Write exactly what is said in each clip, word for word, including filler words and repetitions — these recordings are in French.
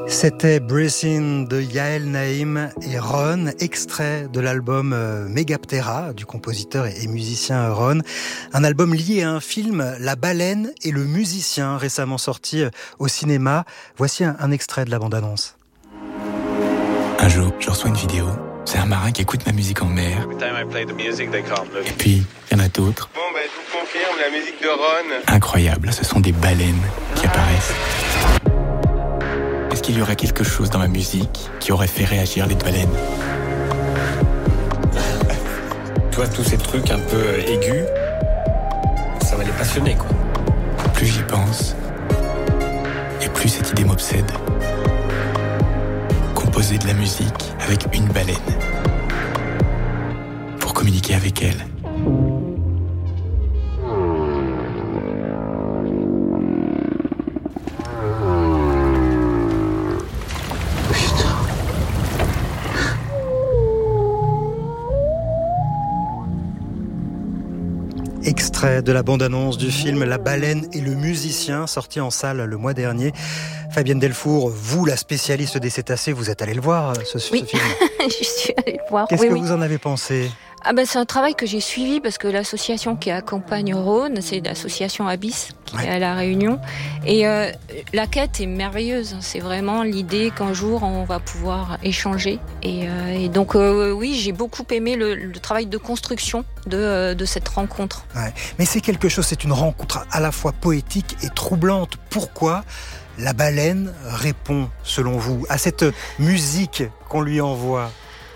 C'était Breathing de Yael Naïm et Ron, extrait de l'album Megaptera du compositeur et musicien Ron. Un album lié à un film, La baleine et le musicien, récemment sorti au cinéma. Voici un, un extrait de la bande-annonce. Un jour, je reçois une vidéo. C'est un marin qui écoute ma musique en mer. Et puis, il y en a d'autres. Bon, bah, je vous confirme, la musique de Ron. Incroyable, ce sont des baleines qui apparaissent. Est-ce qu'il y aurait quelque chose dans ma musique qui aurait fait réagir les baleines ? Tu vois, tous ces trucs un peu aigus, ça va les passionner, quoi. Plus j'y pense, et plus cette idée m'obsède. Composer de la musique avec une baleine. Pour communiquer avec elle. Extrait de la bande-annonce du film La baleine et le musicien, sorti en salle le mois dernier. Fabienne Delfour, vous, la spécialiste des cétacés, vous êtes allée le voir, ce, oui. ce film. Je suis allée le voir. Qu'est-ce oui, que oui. vous en avez pensé ? Ah ben, c'est un travail que j'ai suivi parce que l'association qui accompagne Rhône, c'est l'association Abyss qui ouais. est à La Réunion. Et euh, la quête est merveilleuse. C'est vraiment l'idée qu'un jour on va pouvoir échanger. Et, euh, et donc euh, oui, j'ai beaucoup aimé le, le travail de construction de, euh, de cette rencontre. Ouais. Mais c'est quelque chose, c'est une rencontre à la fois poétique et troublante. Pourquoi la baleine répond, selon vous, à cette musique qu'on lui envoie ?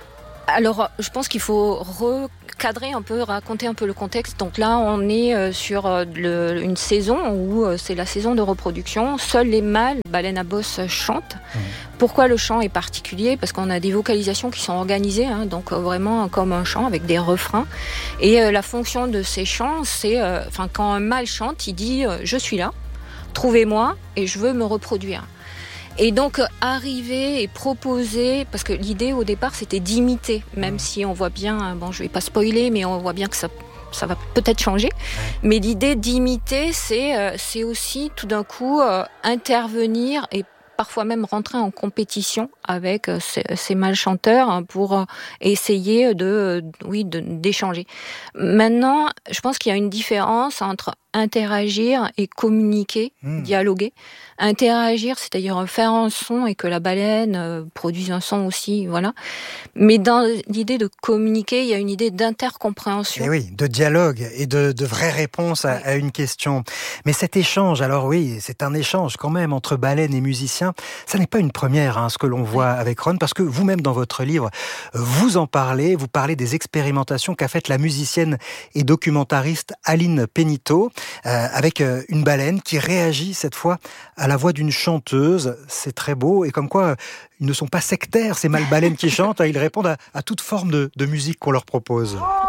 Alors, je pense qu'il faut recadrer un peu, raconter un peu le contexte. Donc là, on est sur le, une saison où c'est la saison de reproduction. Seuls les mâles, baleines à bosse, chantent. Mmh. Pourquoi le chant est particulier ? Parce qu'on a des vocalisations qui sont organisées, hein, donc vraiment comme un chant avec des refrains. Et euh, la fonction de ces chants, c'est, euh, enfin, quand un mâle chante, il dit euh, « je suis là, trouvez-moi et je veux me reproduire ». Et donc arriver et proposer, parce que l'idée au départ c'était d'imiter, même si on voit bien, bon je vais pas spoiler, mais on voit bien que ça, ça va peut-être changer. Ouais. Mais l'idée d'imiter, c'est, euh, c'est aussi tout d'un coup euh, intervenir et parfois même rentrer en compétition avec euh, ces, ces mâles chanteurs pour euh, essayer de, euh, oui, de, d'échanger. Maintenant, je pense qu'il y a une différence entre interagir et communiquer, mmh. dialoguer. Interagir, c'est-à-dire faire un son et que la baleine euh, produise un son aussi, voilà. Mais dans l'idée de communiquer, il y a une idée d'intercompréhension. Et oui, de dialogue et de, de vraies réponses à, oui. à une question. Mais cet échange, alors oui, c'est un échange quand même entre baleine et musicien. Ça n'est pas une première, hein, ce que l'on voit oui. avec Ron, parce que vous-même dans votre livre, vous en parlez, vous parlez des expérimentations qu'a faites la musicienne et documentariste Aline Péniteau, euh, avec euh, une baleine qui réagit cette fois à la voix d'une chanteuse. C'est très beau, et comme quoi ils ne sont pas sectaires, ces mâles baleines qui chantent, ils répondent à, à toute forme de, de musique qu'on leur propose.